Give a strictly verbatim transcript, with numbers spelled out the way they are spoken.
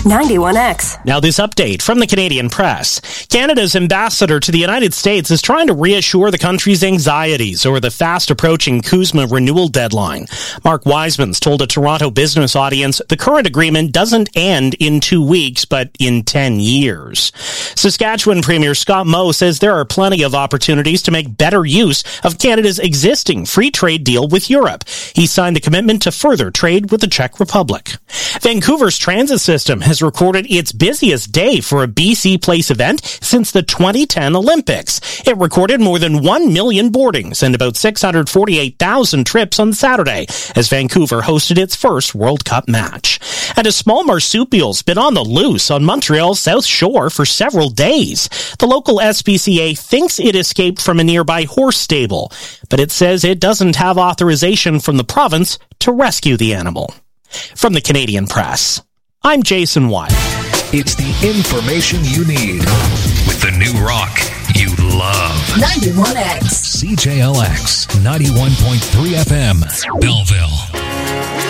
ninety-one X. Now this update from the Canadian Press. Canada's ambassador to the United States is trying to reassure the country's anxieties over the fast-approaching CUSMA renewal deadline. Mark Wiseman's told a Toronto business audience the current agreement doesn't end in two weeks, but in ten years. Saskatchewan Premier Scott Moe says there are plenty of opportunities to make better use of Canada's existing free trade deal with Europe. He signed a commitment to further trade with the Czech Republic. Vancouver's transit system has recorded its busiest day for a B C Place event since the twenty ten Olympics. It recorded more than one million boardings and about six hundred forty-eight thousand trips on Saturday as Vancouver hosted its first World Cup match. And a small marsupial's been on the loose on Montreal's South Shore for several days. The local S P C A thinks it escaped from a nearby horse stable, but it says it doesn't have authorization from the province to rescue the animal. From the Canadian Press, I'm Jason White. It's the information you need with the new rock you love. ninety-one X. C J L X ninety-one point three F M, Belleville.